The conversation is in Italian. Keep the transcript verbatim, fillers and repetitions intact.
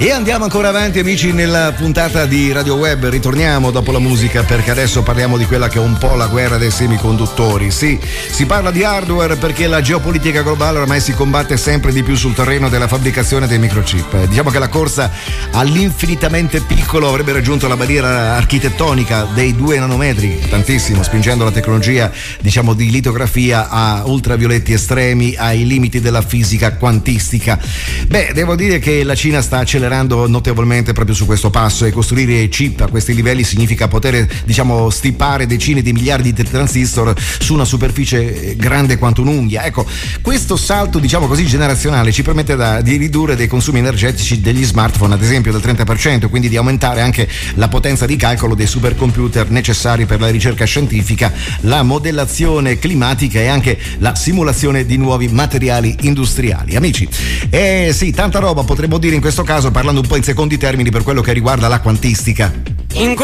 E andiamo ancora avanti, amici, nella puntata di Radio Web. Ritorniamo dopo la musica, perché adesso parliamo di quella che è un po' la guerra dei semiconduttori. Sì, si parla di hardware perché la geopolitica globale ormai si combatte sempre di più sul terreno della fabbricazione dei microchip. Diciamo che la corsa all'infinitamente piccolo avrebbe raggiunto la barriera architettonica dei due nanometri, tantissimo, spingendo la tecnologia, diciamo, di litografia a ultravioletti estremi, ai limiti della fisica quantistica. Beh, devo dire che la Cina sta accelerando notevolmente proprio su questo passo, e costruire chip a questi livelli significa poter, diciamo, stipare decine di miliardi di transistor su una superficie grande quanto un'unghia. Ecco, questo salto, diciamo così, generazionale ci permette da, di ridurre dei consumi energetici degli smartphone, ad esempio, del trenta per cento, quindi di aumentare anche la potenza di calcolo dei supercomputer necessari per la ricerca scientifica, la modellazione climatica e anche la simulazione di nuovi materiali industriali. Amici, eh sì, tanta roba potremmo dire in questo caso, parlando un po' in secondi termini per quello che riguarda la quantistica. In